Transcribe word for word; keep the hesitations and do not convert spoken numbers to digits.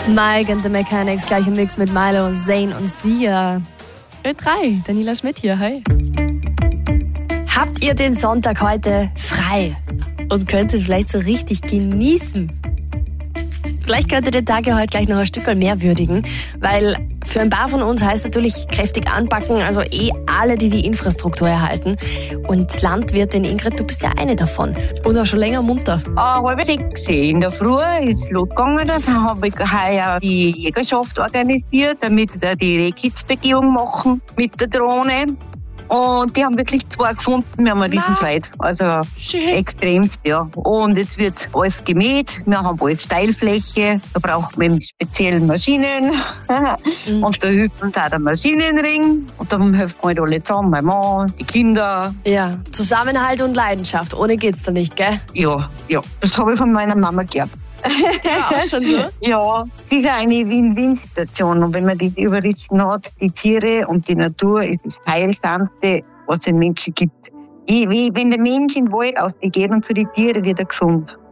Mike and the Mechanics, gleich im Mix mit Milo, Zayn und Sia. Ö drei, Daniela Schmidt hier, hi. Habt ihr den Sonntag heute frei und könntet vielleicht so richtig genießen? Vielleicht könnt ihr den Tag ja heute gleich noch ein Stück mehr würdigen, weil für ein paar von uns heißt natürlich kräftig anpacken, also eh alle, die die Infrastruktur erhalten. Und Landwirtin Ingrid, du bist ja eine davon und auch schon länger munter. Ah, halb sechs in der Früh ist losgegangen, da habe ich heuer die Jägerschaft organisiert, damit wir die Rehkitzbegehung machen mit der Drohne. Und die haben wirklich zwei gefunden, wir haben eine Riesenfreude. Also schön. Extremst, ja. Und es wird alles gemäht, wir haben alles Steilfläche, da braucht man spezielle Maschinen. Mhm. Und da hilft uns auch der Maschinenring. Und dann helfen wir halt alle zusammen, mein Mann, die Kinder. Ja, Zusammenhalt und Leidenschaft, ohne geht's da nicht, gell? Ja, ja, das habe ich von meiner Mama geerbt. Ja, auch schon so? Ja, das ist eine Win-Win-Situation. Und wenn man diese Überrissen hat, die Tiere und die Natur, ist das Heilsamste, was es den Menschen gibt. Wie, wie wenn der Mensch im Wald ausgeht und zu den Tieren wird er gesund.